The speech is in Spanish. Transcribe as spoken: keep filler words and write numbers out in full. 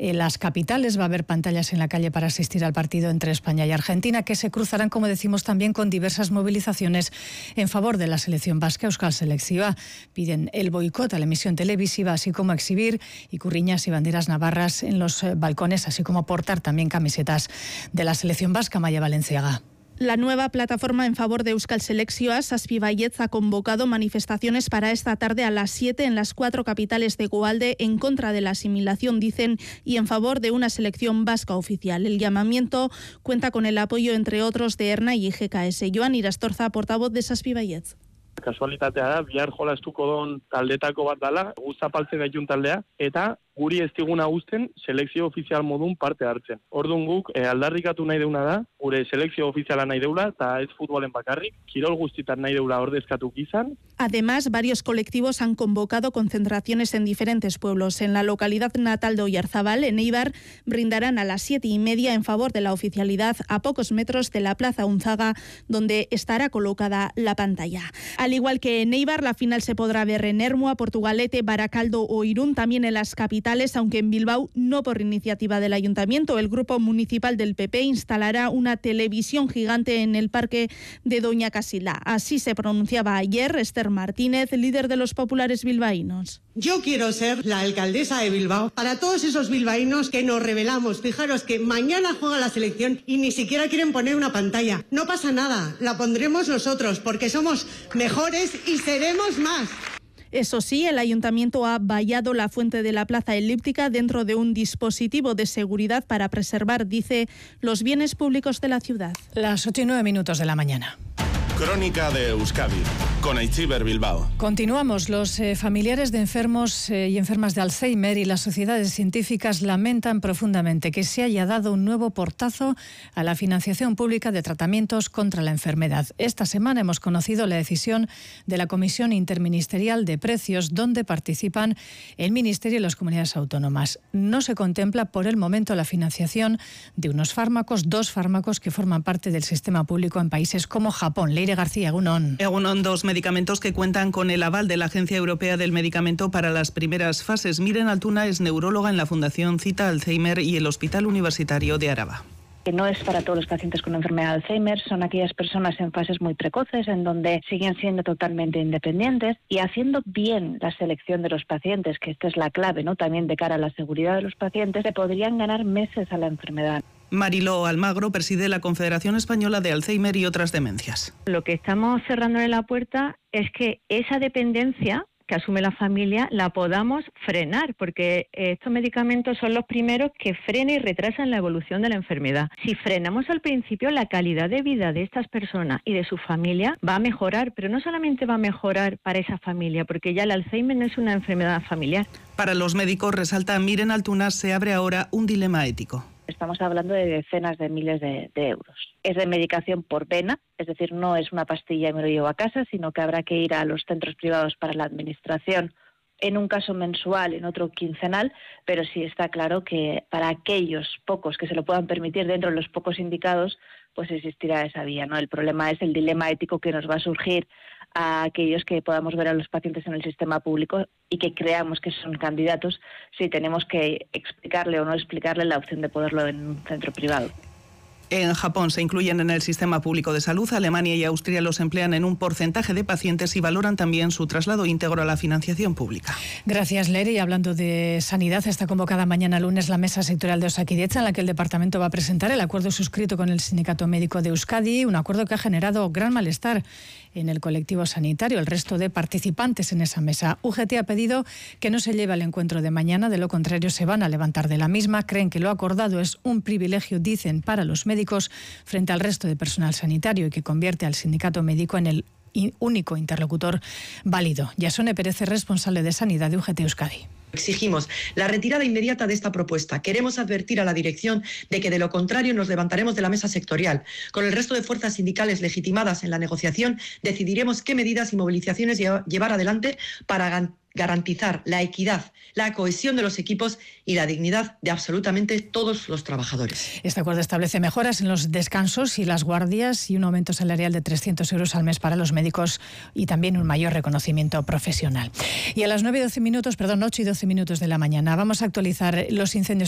En las capitales va a haber pantallas en la calle para asistir al partido entre España y Argentina, que se cruzarán, como decimos, también con diversas movilizaciones en favor de la selección vasca. Euskal Selekzioa piden el boicot a la emisión televisiva, así como exhibir ikurriñas y banderas navarras en los balcones, así como portar también camisetas de la selección vasca. Maya Valenciaga. La nueva plataforma en favor de Euskal Selekzioa, Zazpi Baietz, ha convocado manifestaciones para esta tarde a las siete en las cuatro capitales de Egualde en contra de la asimilación, dicen, y en favor de una selección vasca oficial. El llamamiento cuenta con el apoyo, entre otros, de ERNA y G K S. Joan Irastorza, portavoz de Zazpi Baietz. Kasualitatea da, bihar jolastuko don taldetako bat dala, guztapaltze gaitun taldea, eta guri ez diguna uzten selekzio ofizial modun parte hartzen. Orduan guk eh, aldarrikatu nahi deuna da, gure selekzio ofiziala nahi deula, eta ez futbolen bakarrik, kirol guztitan nahi deula ordezkatu izan. Además, varios colectivos han convocado concentraciones en diferentes pueblos. En la localidad natal de Oyarzabal, en Eibar, brindarán a las siete y media en favor de la oficialidad a pocos metros de la Plaza Unzaga, donde estará colocada la pantalla. Al igual que en Eibar, la final se podrá ver en Ermua, Portugalete, Baracaldo o Irún, también en las capitales, aunque en Bilbao no por iniciativa del Ayuntamiento. El Grupo Municipal del P P instalará una televisión gigante en el Parque de Doña Casilda. Así se pronunciaba ayer Esther Martínez, líder de los populares bilbaínos. Yo quiero ser la alcaldesa de Bilbao para todos esos bilbaínos que nos rebelamos. Fijaros que mañana juega la selección y ni siquiera quieren poner una pantalla. No pasa nada, la pondremos nosotros porque somos mejores y seremos más. Eso sí, el Ayuntamiento ha vallado la fuente de la Plaza Elíptica dentro de un dispositivo de seguridad para preservar, dice, los bienes públicos de la ciudad. Las ocho y nueve minutos de la mañana. Crónica de Euskadi, con Aitziber Bilbao. Continuamos. Los eh, familiares de enfermos eh, y enfermas de Alzheimer y las sociedades científicas lamentan profundamente que se haya dado un nuevo portazo a la financiación pública de tratamientos contra la enfermedad. Esta semana hemos conocido la decisión de la Comisión Interministerial de Precios, donde participan el Ministerio y las comunidades autónomas. No se contempla por el momento la financiación de unos fármacos, dos fármacos que forman parte del sistema público en países como Japón. Leire García, Egunon. Egunon, dos medicamentos que cuentan con el aval de la Agencia Europea del Medicamento para las primeras fases. Miren Altuna es neuróloga en la Fundación Cita Alzheimer y el Hospital Universitario de Araba. Que no es para todos los pacientes con enfermedad de Alzheimer, son aquellas personas en fases muy precoces, en donde siguen siendo totalmente independientes y haciendo bien la selección de los pacientes, que esta es la clave, ¿no? También de cara a la seguridad de los pacientes, se podrían ganar meses a la enfermedad. Mariló Almagro preside la Confederación Española de Alzheimer y otras demencias. Lo que estamos cerrándole la puerta es que esa dependencia que asume la familia la podamos frenar, porque estos medicamentos son los primeros que frenan y retrasan la evolución de la enfermedad. Si frenamos al principio, la calidad de vida de estas personas y de su familia va a mejorar, pero no solamente va a mejorar para esa familia, porque ya el Alzheimer no es una enfermedad familiar. Para los médicos, resalta Miren Altuna, se abre ahora un dilema ético. Estamos hablando de decenas de miles de, de euros. Es de medicación por vena, es decir, no es una pastilla y me lo llevo a casa, sino que habrá que ir a los centros privados para la administración, en un caso mensual, en otro quincenal, pero sí está claro que para aquellos pocos que se lo puedan permitir dentro de los pocos indicados, pues existirá esa vía, ¿no? El problema es el dilema ético que nos va a surgir a aquellos que podamos ver a los pacientes en el sistema público y que creamos que son candidatos, si tenemos que explicarle o no explicarle la opción de poderlo en un centro privado. En Japón se incluyen en el sistema público de salud. Alemania y Austria los emplean en un porcentaje de pacientes y valoran también su traslado íntegro a la financiación pública. Gracias, Leire. Y hablando de sanidad, está convocada mañana lunes la mesa sectorial de Osakidetza, en la que el departamento va a presentar el acuerdo suscrito con el Sindicato Médico de Euskadi, un acuerdo que ha generado gran malestar en el colectivo sanitario. El resto de participantes en esa mesa. U G T ha pedido que no se lleve al encuentro de mañana, de lo contrario se van a levantar de la misma. Creen que lo acordado es un privilegio, dicen, para los médicos frente al resto de personal sanitario y que convierte al sindicato médico en el único interlocutor válido. Yasone Pérez, responsable de Sanidad de U G T Euskadi. Exigimos la retirada inmediata de esta propuesta. Queremos advertir a la dirección de que de lo contrario nos levantaremos de la mesa sectorial. Con el resto de fuerzas sindicales legitimadas en la negociación decidiremos qué medidas y movilizaciones llevar adelante para garantizar la equidad, la cohesión de los equipos y la dignidad de absolutamente todos los trabajadores. Este acuerdo establece mejoras en los descansos y las guardias y un aumento salarial de trescientos euros al mes para los médicos y también un mayor reconocimiento profesional. Y a las nueve y doce minutos, perdón, ocho y doce minutos de la mañana vamos a actualizar los incendios